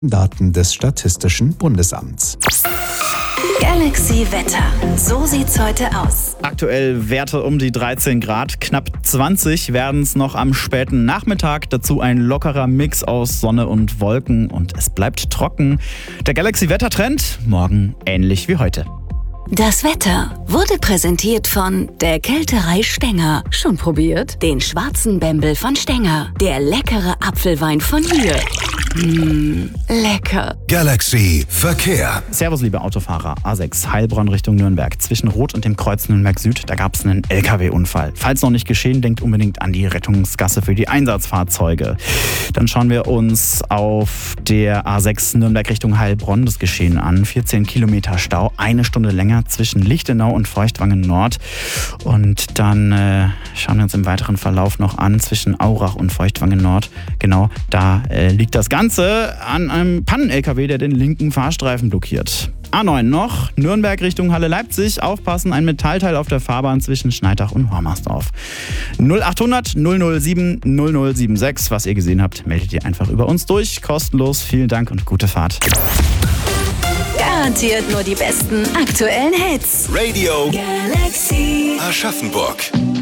Daten des Statistischen Bundesamts. Galaxy Wetter. So sieht's heute aus. Aktuell Werte um die 13 Grad, knapp 20 werden es noch am späten Nachmittag. Dazu ein lockerer Mix aus Sonne und Wolken und es bleibt trocken. Der Galaxy-Wettertrend morgen ähnlich wie heute. Das Wetter wurde präsentiert von der Kälterei Stenger. Schon probiert? Den schwarzen Bembel von Stenger. Der leckere Apfelwein von hier. Lecker. Galaxy Verkehr. Servus, liebe Autofahrer. A6 Heilbronn Richtung Nürnberg. Zwischen Rot und dem Kreuz Nürnberg Süd, da gab es einen LKW-Unfall. Falls noch nicht geschehen, denkt unbedingt an die Rettungsgasse für die Einsatzfahrzeuge. Dann schauen wir uns auf der A6 Nürnberg Richtung Heilbronn das Geschehen an. 14 Kilometer Stau, 1 Stunde länger zwischen Lichtenau und Feuchtwangen Nord. Und dann schauen wir uns im weiteren Verlauf noch an zwischen Aurach und Feuchtwangen Nord. Genau, da liegt das Ganze an einem Pannen-LKW, der den linken Fahrstreifen blockiert. A9 noch, Nürnberg Richtung Halle Leipzig. Aufpassen, ein Metallteil auf der Fahrbahn zwischen Schneidach und Hormersdorf. 0800 007 0076. Was ihr gesehen habt, meldet ihr einfach über uns durch. Kostenlos, vielen Dank und gute Fahrt. Garantiert nur die besten aktuellen Hits. Radio Galaxy. Aschaffenburg.